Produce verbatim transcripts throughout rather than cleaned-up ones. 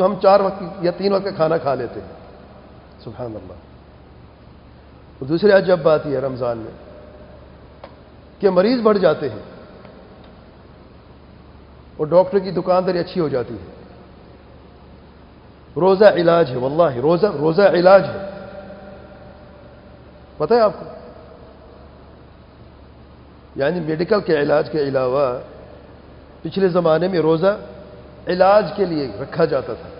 تو ہم چار وقت یا تین وقت کا کھانا کھا لیتے ہیں. سبحان اللہ. اور دوسری عجب بات یہ ہے رمضان میں کہ مریض بڑھ جاتے ہیں اور ڈاکٹر کی دکانداری اچھی ہو جاتی ہے. روزہ علاج ہے، واللہ روزہ روزہ علاج ہے. پتہ ہے آپ کو؟ یعنی میڈیکل کے علاج کے علاوہ پچھلے زمانے میں روزہ علاج کے لیے رکھا جاتا تھا،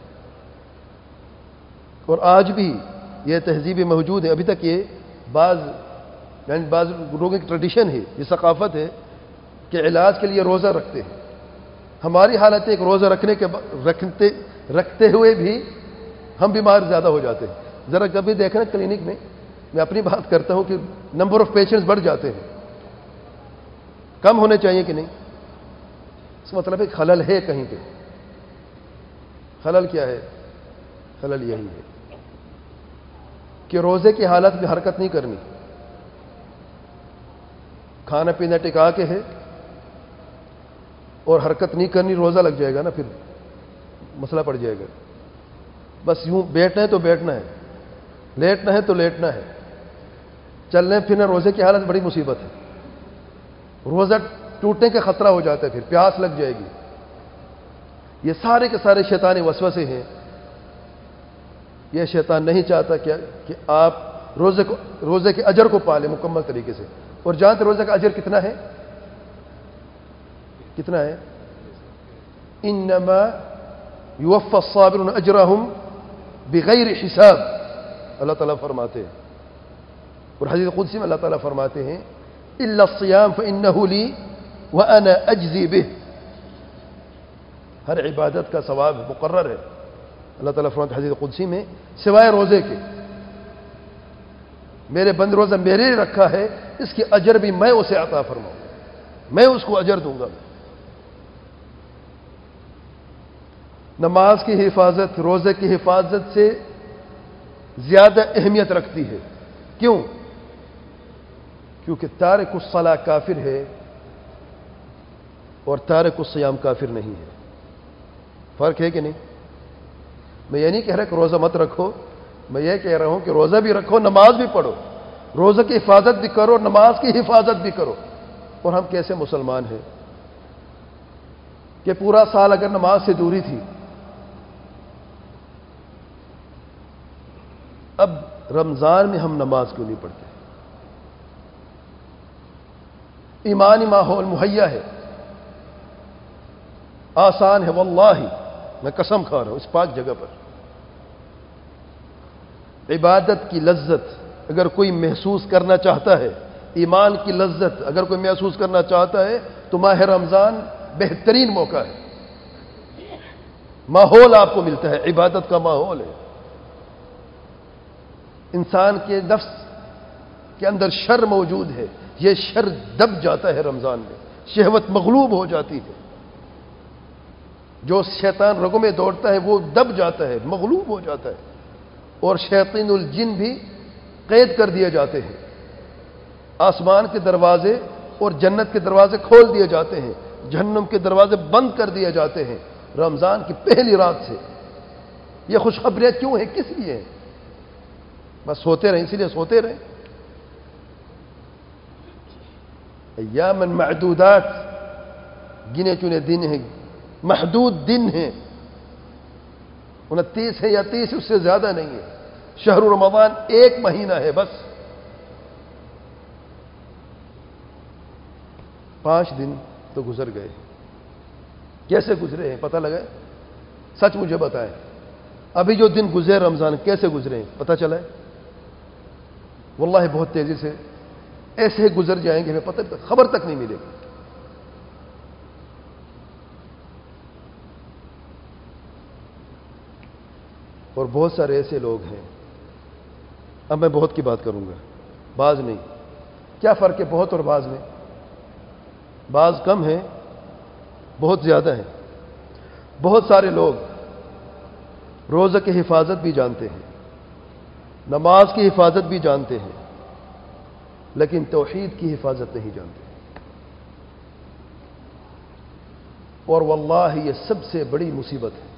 اور آج بھی یہ تہذیبیں موجود ہے. ابھی تک یہ بعض یعنی بعض لوگوں کی ٹریڈیشن ہے، یہ ثقافت ہے کہ علاج کے لیے روزہ رکھتے ہیں. ہماری حالت ایک روزہ رکھنے کے رکھتے رکھتے ہوئے بھی ہم بیمار زیادہ ہو جاتے ہیں. ذرا کبھی دیکھنا کلینک میں، میں اپنی بات کرتا ہوں کہ نمبر آف پیشنٹس بڑھ جاتے ہیں. کم ہونے چاہیے کہ نہیں؟ اس کا مطلب ہے خلل ہے کہیں پہ. خلل کیا ہے؟ خلل یہی ہے کہ روزے کی حالت میں حرکت نہیں کرنی. کھانا پینا ٹکا کے ہے اور حرکت نہیں کرنی، روزہ لگ جائے گا نا، پھر مسئلہ پڑ جائے گا. بس یوں بیٹھنا ہے تو بیٹھنا ہے، لیٹنا ہے تو لیٹنا ہے. چلنے پھرنا روزے کی حالت بڑی مصیبت ہے. روزہ ٹوٹنے کا خطرہ ہو جاتا ہے، پھر پیاس لگ جائے گی. یہ سارے کے سارے شیطانی وسوسے ہیں. یہ شیطان نہیں چاہتا کہ کہ آپ روزے کو روزے کے اجر کو پالیں مکمل طریقے سے. اور جانتے روزے کا اجر کتنا ہے؟ کتنا ہے؟ انما یوفی الصابرون اجرہم بغیر حساب، اللہ تعالیٰ فرماتے ہیں. اور حدیث قدسی میں اللہ تعالیٰ فرماتے ہیں الا الصیام فانہ لی وانا اجزی بہ. ہر عبادت کا ثواب مقرر ہے. اللہ تعالیٰ فرماتے ہیں حدیث قدسی میں سوائے روزے کے، میرے بند روزہ میرے لیے رکھا ہے، اس کی اجر بھی میں اسے عطا فرماؤں، میں اس کو اجر دوں گا. نماز کی حفاظت روزے کی حفاظت سے زیادہ اہمیت رکھتی ہے. کیوں؟ کیونکہ تارک الصلاۃ کافر ہے اور تارک الصیام کافر نہیں ہے. فرق ہے کہ نہیں؟ میں یہ نہیں کہہ رہا کہ روزہ مت رکھو، میں یہ کہہ رہا ہوں کہ روزہ بھی رکھو، نماز بھی پڑھو. روزہ کی حفاظت بھی کرو، نماز کی حفاظت بھی کرو. اور ہم کیسے مسلمان ہیں کہ پورا سال اگر نماز سے دوری تھی، اب رمضان میں ہم نماز کیوں نہیں پڑھتے؟ ایمانی ماحول مہیا ہے، آسان ہے، واللہ میں قسم کھا رہا ہوں اس پاک جگہ پر. عبادت کی لذت اگر کوئی محسوس کرنا چاہتا ہے، ایمان کی لذت اگر کوئی محسوس کرنا چاہتا ہے تو ماہ رمضان بہترین موقع ہے. ماحول آپ کو ملتا ہے، عبادت کا ماحول ہے. انسان کے نفس کے اندر شر موجود ہے، یہ شر دب جاتا ہے رمضان میں. شہوت مغلوب ہو جاتی ہے، جو شیطان رگوں میں دوڑتا ہے وہ دب جاتا ہے، مغلوب ہو جاتا ہے. اور شیاطین الجن بھی قید کر دیے جاتے ہیں. آسمان کے دروازے اور جنت کے دروازے کھول دیے جاتے ہیں، جہنم کے دروازے بند کر دیے جاتے ہیں رمضان کی پہلی رات سے. یہ خوشخبریاں کیوں ہیں؟ کس لیے ہیں؟ بس سوتے رہیں، اسی لیے سوتے رہیں. ایاماً معدودات، گنے چنے دن ہیں، محدود دن ہیں، انتیس ہے یا تیس، اس سے زیادہ نہیں ہے. شہر رمضان ایک مہینہ ہے بس. پانچ دن تو گزر گئے. کیسے گزرے ہیں پتہ لگا؟ سچ مجھے بتائیں، ابھی جو دن گزرے رمضان کیسے گزرے ہیں پتہ چلا ہے؟ واللہ بہت تیزی سے ایسے گزر جائیں گے، ہمیں پتہ خبر تک نہیں ملے گی. اور بہت سارے ایسے لوگ ہیں، اب میں بہت کی بات کروں گا، بعض نہیں. کیا فرق ہے بہت اور بعض میں؟ بعض کم ہیں، بہت زیادہ ہیں. بہت سارے لوگ روزہ کی حفاظت بھی جانتے ہیں، نماز کی حفاظت بھی جانتے ہیں، لیکن توحید کی حفاظت نہیں جانتے. اور واللہ یہ سب سے بڑی مصیبت ہے.